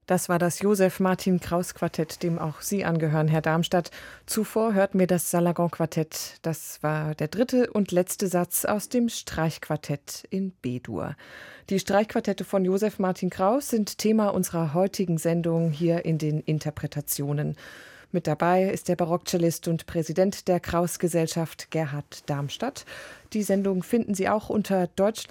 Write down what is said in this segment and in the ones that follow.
Das war das Josef Martin Kraus Quartett, dem auch Sie angehören, Herr Darmstadt. Zuvor hörten wir das Salagon Quartett. Das war der dritte und letzte Satz aus dem Streichquartett in B-Dur. Die Streichquartette von Josef Martin Kraus sind Thema unserer heutigen Sendung hier in den Interpretationen. Mit dabei ist der Barockcellist und Präsident der Kraus-Gesellschaft Gerhard Darmstadt. Die Sendung finden Sie auch unter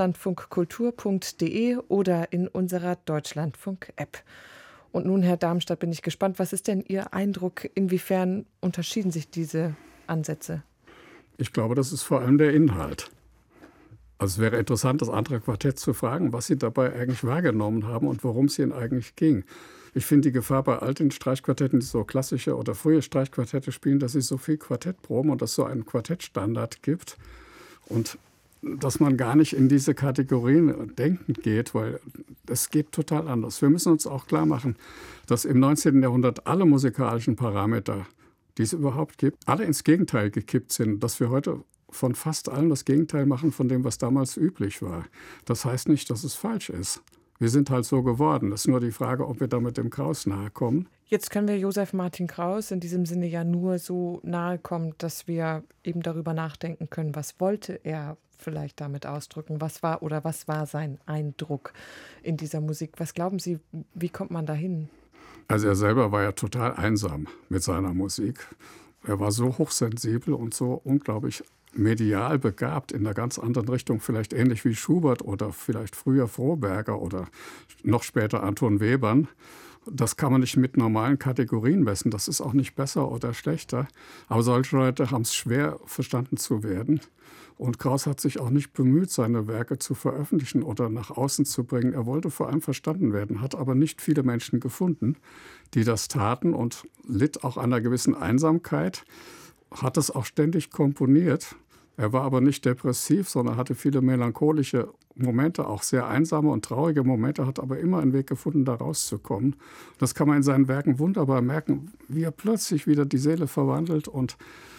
deutschlandfunkkultur.de oder in unserer Deutschlandfunk-App. Und nun, Herr Darmstadt, bin ich gespannt, was ist denn Ihr Eindruck? Inwiefern unterschieden sich diese Ansätze? Ich glaube, das ist vor allem der Inhalt. Also es wäre interessant, das andere Quartett zu fragen, was Sie dabei eigentlich wahrgenommen haben und worum es Ihnen eigentlich ging. Ich finde die Gefahr bei alten Streichquartetten, die so klassische oder frühe Streichquartette spielen, dass sie so viel Quartett proben und dass es so einen Quartettstandard gibt. Und dass man gar nicht in diese Kategorien denken geht, weil es geht total anders. Wir müssen uns auch klar machen, dass im 19. Jahrhundert alle musikalischen Parameter, die es überhaupt gibt, alle ins Gegenteil gekippt sind. Dass wir heute von fast allen das Gegenteil machen von dem, was damals üblich war. Das heißt nicht, dass es falsch ist. Wir sind halt so geworden. Das ist nur die Frage, ob wir damit dem Kraus nahe kommen. Jetzt können wir Josef Martin Kraus in diesem Sinne ja nur so nahe kommen, dass wir eben darüber nachdenken können, was wollte er vielleicht damit ausdrücken? Was war sein Eindruck in dieser Musik? Was glauben Sie, wie kommt man dahin? Also er selber war ja total einsam mit seiner Musik. Er war so hochsensibel und so unglaublich medial begabt in einer ganz anderen Richtung, vielleicht ähnlich wie Schubert oder vielleicht früher Froberger oder noch später Anton Webern. Das kann man nicht mit normalen Kategorien messen. Das ist auch nicht besser oder schlechter. Aber solche Leute haben es schwer, verstanden zu werden. Und Kraus hat sich auch nicht bemüht, seine Werke zu veröffentlichen oder nach außen zu bringen. Er wollte vor allem verstanden werden, hat aber nicht viele Menschen gefunden, die das taten und litt auch an einer gewissen Einsamkeit, hat es auch ständig komponiert. Er war aber nicht depressiv, sondern hatte viele melancholische Momente, auch sehr einsame und traurige Momente, hat aber immer einen Weg gefunden, da rauszukommen. Das kann man in seinen Werken wunderbar merken, wie er plötzlich wieder die Seele verwandelt und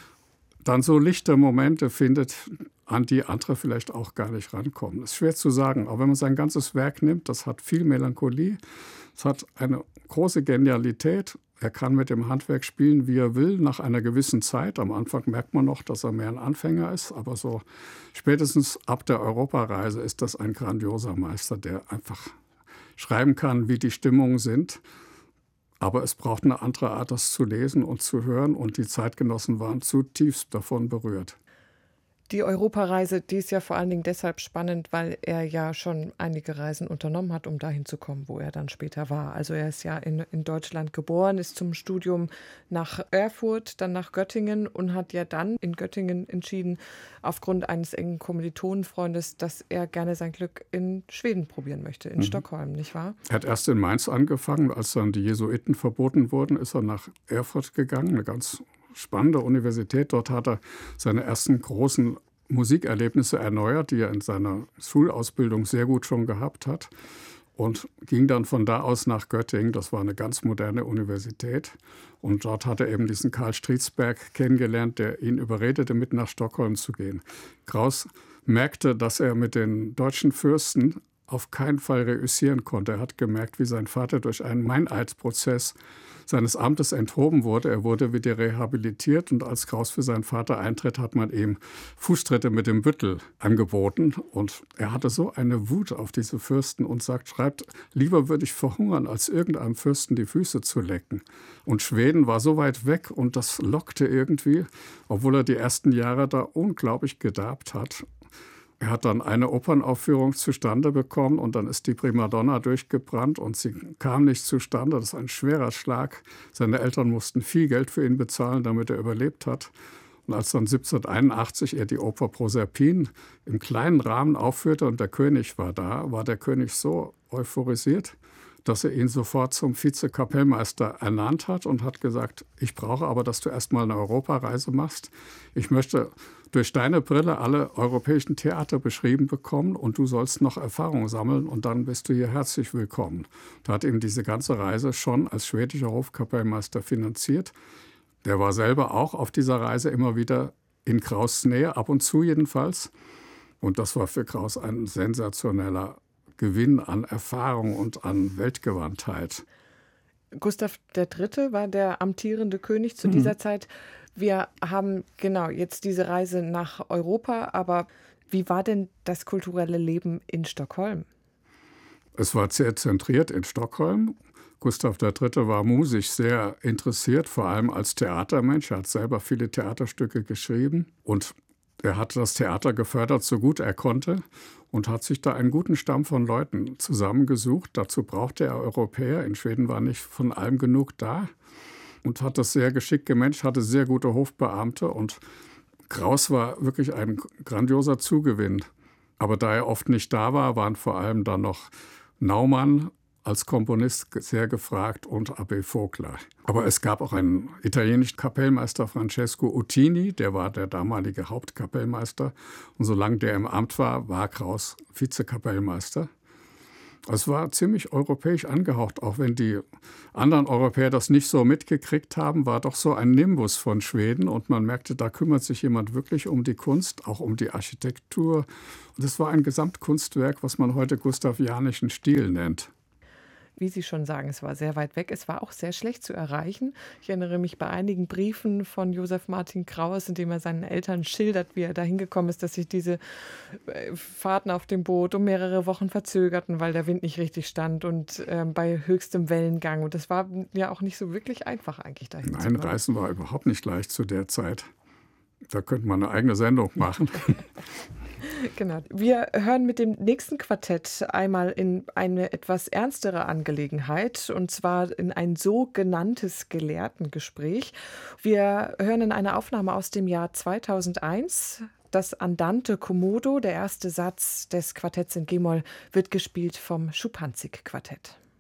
dann so lichte Momente findet, an die andere vielleicht auch gar nicht rankommen. Das ist schwer zu sagen, aber wenn man sein ganzes Werk nimmt, das hat viel Melancholie, es hat eine große Genialität. Er kann mit dem Handwerk spielen, wie er will, nach einer gewissen Zeit. Am Anfang merkt man noch, dass er mehr ein Anfänger ist, aber so spätestens ab der Europareise ist das ein grandioser Meister, der einfach schreiben kann, wie die Stimmungen sind. Aber es braucht eine andere Art, das zu lesen und zu hören. Und die Zeitgenossen waren zutiefst davon berührt. Die Europareise, die ist ja vor allen Dingen deshalb spannend, weil er ja schon einige Reisen unternommen hat, um dahin zu kommen, wo er dann später war. Also er ist ja in Deutschland geboren, ist zum Studium nach Erfurt, dann nach Göttingen und hat ja dann in Göttingen entschieden, aufgrund eines engen Kommilitonenfreundes, dass er gerne sein Glück in Schweden probieren möchte, in Stockholm, nicht wahr? Er hat erst in Mainz angefangen. Als dann die Jesuiten verboten wurden, ist er nach Erfurt gegangen, eine ganz spannende Universität. Dort hat er seine ersten großen Musikerlebnisse erneuert, die er in seiner Schulausbildung sehr gut schon gehabt hat. Und ging dann von da aus nach Göttingen. Das war eine ganz moderne Universität. Und dort hat er eben diesen Karl Stridsberg kennengelernt, der ihn überredete, mit nach Stockholm zu gehen. Kraus merkte, dass er mit den deutschen Fürsten auf keinen Fall reüssieren konnte. Er hat gemerkt, wie sein Vater durch einen Meineidsprozess seines Amtes enthoben wurde. Er wurde wieder rehabilitiert und als Kraus für seinen Vater eintritt, hat man ihm Fußtritte mit dem Büttel angeboten. Und er hatte so eine Wut auf diese Fürsten und schreibt, lieber würde ich verhungern, als irgendeinem Fürsten die Füße zu lecken. Und Schweden war so weit weg und das lockte irgendwie, obwohl er die ersten Jahre da unglaublich gedarbt hat. Er hat dann eine Opernaufführung zustande bekommen und dann ist die Primadonna durchgebrannt und sie kam nicht zustande. Das ist ein schwerer Schlag. Seine Eltern mussten viel Geld für ihn bezahlen, damit er überlebt hat. Und als dann 1781 er die Oper Proserpine im kleinen Rahmen aufführte und der König war da, war der König so euphorisiert, dass er ihn sofort zum Vizekapellmeister ernannt hat und hat gesagt, ich brauche aber, dass du erstmal eine Europareise machst. Ich möchte durch deine Brille alle europäischen Theater beschrieben bekommen und du sollst noch Erfahrung sammeln und dann bist du hier herzlich willkommen. Da hat ihm diese ganze Reise schon als schwedischer Hofkapellmeister finanziert. Der war selber auch auf dieser Reise immer wieder in Kraus' Nähe, ab und zu jedenfalls. Und das war für Kraus ein sensationeller Gewinn an Erfahrung und an Weltgewandtheit. Gustav III. War der amtierende König zu dieser Zeit. Wir haben genau jetzt diese Reise nach Europa, aber wie war denn das kulturelle Leben in Stockholm? Es war sehr zentriert in Stockholm. Gustav III. War musisch sehr interessiert, vor allem als Theatermensch. Er hat selber viele Theaterstücke geschrieben und er hat das Theater gefördert, so gut er konnte und hat sich da einen guten Stamm von Leuten zusammengesucht. Dazu brauchte er Europäer. In Schweden war nicht von allem genug da und hat das sehr geschickt gemanagt, hatte sehr gute Hofbeamte und Kraus war wirklich ein grandioser Zugewinn. Aber da er oft nicht da war, waren vor allem dann noch Naumann als Komponist sehr gefragt und Abbé Vogler. Aber es gab auch einen italienischen Kapellmeister, Francesco Uttini, der war der damalige Hauptkapellmeister. Und solange der im Amt war, war Kraus Vizekapellmeister. Es war ziemlich europäisch angehaucht, auch wenn die anderen Europäer das nicht so mitgekriegt haben, war doch so ein Nimbus von Schweden und man merkte, da kümmert sich jemand wirklich um die Kunst, auch um die Architektur. Und es war ein Gesamtkunstwerk, was man heute gustavianischen Stil nennt. Wie Sie schon sagen, es war sehr weit weg. Es war auch sehr schlecht zu erreichen. Ich erinnere mich bei einigen Briefen von Josef Martin Kraus, in dem er seinen Eltern schildert, wie er da hingekommen ist, dass sich diese Fahrten auf dem Boot um mehrere Wochen verzögerten, weil der Wind nicht richtig stand und bei höchstem Wellengang. Und das war ja auch nicht so wirklich einfach eigentlich dahin zu kommen. Nein, Reisen war überhaupt nicht leicht zu der Zeit. Da könnte man eine eigene Sendung machen. Genau. Wir hören mit dem nächsten Quartett einmal in eine etwas ernstere Angelegenheit, und zwar in ein sogenanntes Gelehrtengespräch. Wir hören in einer Aufnahme aus dem Jahr 2001. Das Andante Commodo, der erste Satz des Quartetts in G-Moll, wird gespielt vom Schuppanzig-Quartett.